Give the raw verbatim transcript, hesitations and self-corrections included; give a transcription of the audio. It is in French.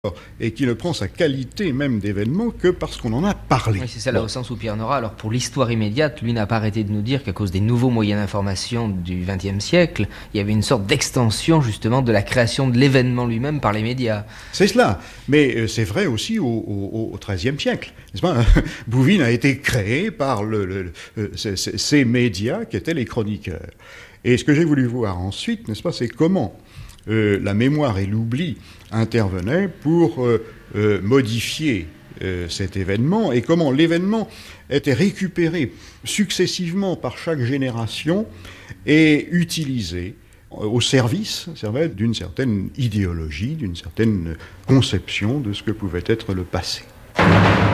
et qui ne prend sa qualité même d'événement que parce qu'on en a parlé. Oui, c'est ça, là, bon. Au sens où Pierre Nora, alors pour l'histoire immédiate, lui n'a pas arrêté de nous dire qu'à cause des nouveaux moyens d'information du vingtième siècle, il y avait une sorte d'extension justement de la création de l'événement lui-même par les médias. C'est cela, mais euh, c'est vrai aussi au, au, au treizième siècle, n'est-ce pas ? Bouvines a été créé par le, le, le, ces, ces médias qui étaient les chroniqueurs. Et ce que j'ai voulu voir ensuite, n'est-ce pas, c'est comment Euh, la mémoire et l'oubli intervenaient pour euh, euh, modifier euh, cet événement et comment l'événement était récupéré successivement par chaque génération et utilisé au service servait d'une certaine idéologie, d'une certaine conception de ce que pouvait être le passé.